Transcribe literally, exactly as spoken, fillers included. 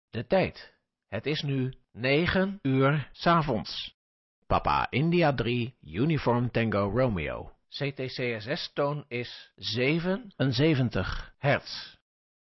De tijd. Het is nu negen uur 's avonds. Papa India drie Uniform Tango Romeo. C T C S S-toon is zevenenzeventig hertz.